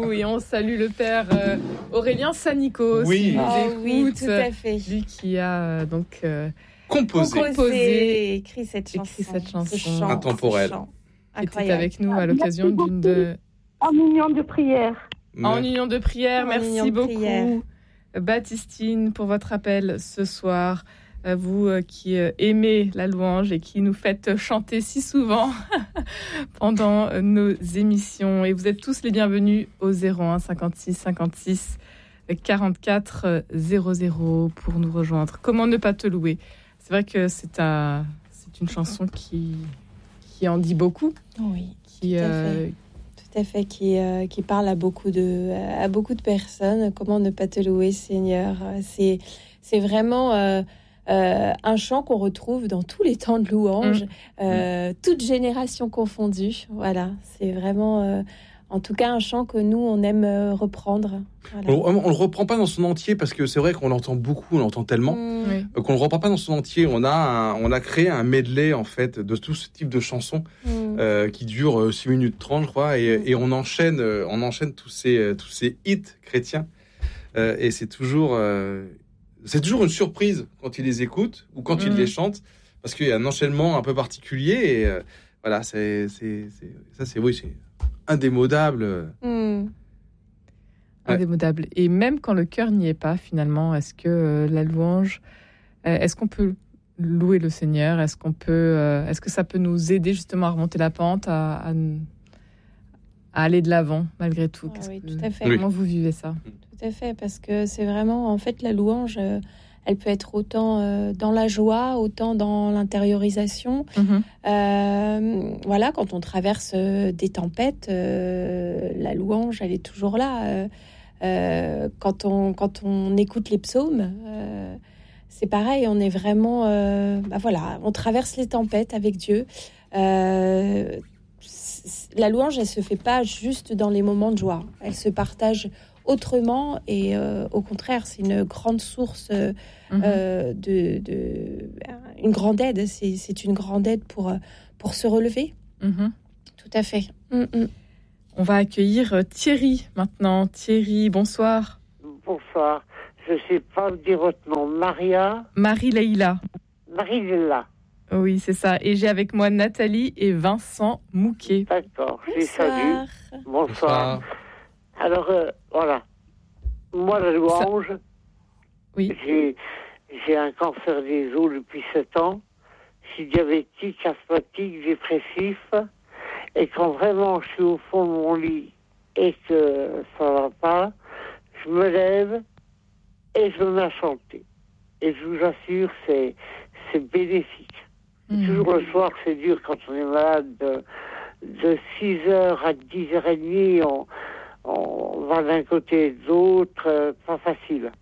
Oui, on salue le père Aurélien Sanico. Oui. Oui, tout à fait. Lui qui a composé et écrit cette chanson. Ce chant intemporel. Qui était avec nous à l'occasion d'une de... En union de prière. En union de prière. Merci beaucoup, Baptistine, pour votre appel ce soir. Vous qui aimez la louange et qui nous faites chanter si souvent pendant nos émissions. Et vous êtes tous les bienvenus au 01 56 56 44 00 pour nous rejoindre. Comment ne pas te louer? C'est vrai que c'est une chanson qui en dit beaucoup. Oui, tout à fait, qui parle à beaucoup de personnes. Comment ne pas te louer, Seigneur? C'est vraiment un chant qu'on retrouve dans tous les temps de louange, toutes générations confondues. Voilà, c'est vraiment, en tout cas, un chant que nous, on aime reprendre. Voilà. On le reprend pas dans son entier parce que c'est vrai qu'on l'entend beaucoup, on l'entend tellement qu'on le reprend pas dans son entier. On a créé un medley en fait de tout ce type de chansons qui dure 6 minutes 30, je crois, et on enchaîne tous ces hits chrétiens. Et c'est toujours une surprise quand ils les écoutent ou quand ils les chantent, parce qu'il y a un enchaînement un peu particulier. Et voilà, c'est indémodable. Indémodable. Et même quand le cœur n'y est pas, finalement, est-ce que la louange, est-ce qu'on peut louer le Seigneur? Est-ce que ça peut nous aider justement à remonter la pente, à aller de l'avant malgré tout? Oui, tout à fait. Comment vous vivez ça? Tout à fait, parce que c'est vraiment, en fait, la louange, elle peut être autant dans la joie, autant dans l'intériorisation. Voilà, quand on traverse des tempêtes, la louange, elle est toujours là. Quand on écoute les psaumes, c'est pareil, on est vraiment... voilà, on traverse les tempêtes avec Dieu. La louange, elle se fait pas juste dans les moments de joie. Elle se partage autrement et au contraire, c'est une grande source une grande aide. C'est une grande aide pour se relever. Tout à fait. On va accueillir Thierry maintenant. Thierry, bonsoir. Bonsoir. Je ne sais pas dire votre nom. Marie-Leïla. Marie-Leïla. Oui, c'est ça. Et j'ai avec moi Nathalie et Vincent Mouquet. D'accord, je les salue. Bonsoir. Alors, voilà. Moi, la louange, oui. J'ai un cancer des os depuis 7 ans. Je suis diabétique, asthmatique, dépressif. Et quand vraiment je suis au fond de mon lit et que ça va pas, je me lève et je me mets à chanter. Et je vous assure, c'est bénéfique. Toujours le soir, c'est dur quand on est malade. De 6h à 10h30, on va d'un côté et de l'autre, pas facile.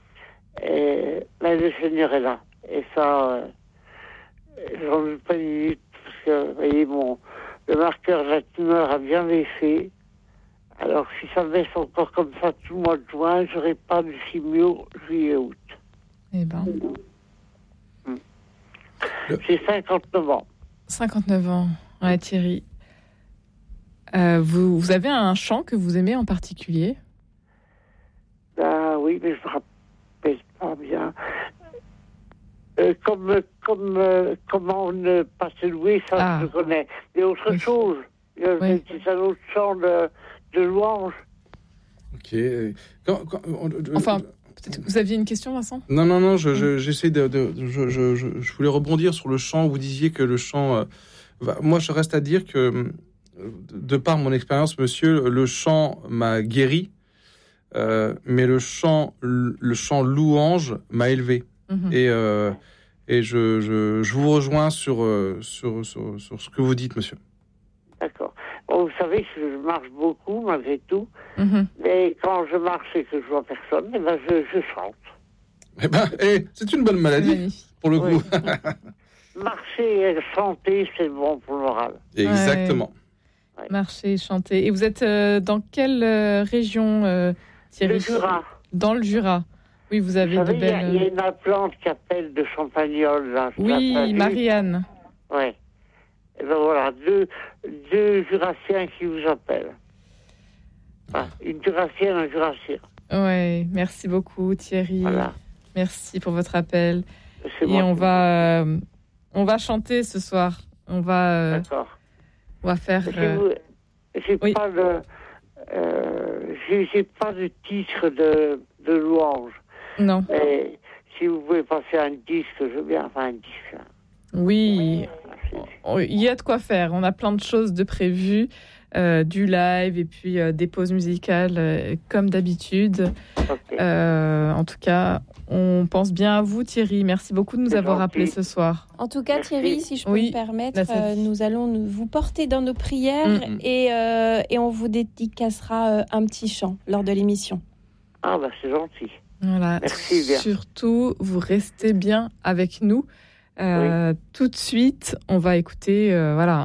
Mais le Seigneur est là. Et ça, j'en veux pas une minute, parce que, vous voyez, le marqueur de la tumeur a bien baissé. Alors, si ça baisse encore comme ça tout le mois de juin, j'aurai pas de chimio juillet-août. Eh ben. J'ai 59 ans. 59 ans, ouais, Thierry. Vous avez un chant que vous aimez en particulier? Oui, mais je ne me rappelle pas bien. Comment ne pas se louer, ça je connais. Il y a autre chose. C'est un autre chant de louange. Ok. Enfin, peut-être que vous aviez une question, Vincent? Non. J'essaie je voulais rebondir sur le chant. Vous disiez que le chant. Moi, je reste à dire que, de par mon expérience, monsieur, le chant m'a guéri, mais le chant louange m'a élevé. Et je vous rejoins sur ce que vous dites, monsieur. D'accord. Bon, vous savez que je marche beaucoup, malgré tout. Mais quand je marche et que je vois personne, je chante. C'est une bonne maladie, pour le coup. Marcher et chanter, c'est bon pour le moral. Exactement. Ouais. Marcher et chanter. Et vous êtes dans quelle région, Thierry? Le Jura. Dans le Jura. Oui, vous avez de belles... Il y a une plante qui appelle de Champagnole. Là, oui, Marianne. Oui. Et ben voilà, deux Jurassiens qui vous appellent. Une jurassienne, un jurassien. Oui, merci beaucoup Thierry. Voilà. Merci pour votre appel. C'est Et on va chanter ce soir. D'accord. On va faire... J'ai pas de titre de louange. Non. Mais si vous pouvez passer un disque, je veux bien faire un disque. Oui, il y a de quoi faire. On a plein de choses de prévues, du live et puis des pauses musicales comme d'habitude. Okay. En tout cas, on pense bien à vous Thierry. Merci beaucoup de nous avoir appelés ce soir. En tout cas, Thierry, si je peux me permettre, nous allons vous porter dans nos prières et on vous dédicacera un petit chant lors de l'émission. Ah c'est gentil. Voilà. Merci bien. Surtout, vous restez bien avec nous. Tout de suite, on va écouter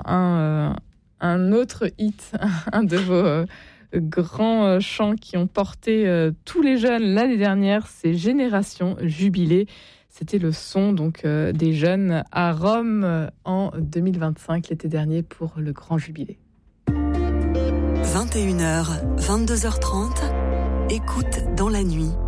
un autre hit, un de vos grands chants qui ont porté tous les jeunes l'année dernière, c'est Génération Jubilé. C'était le son donc des jeunes à Rome en 2025, l'été dernier, pour le Grand Jubilé. 21h, 22h30, écoute dans la nuit.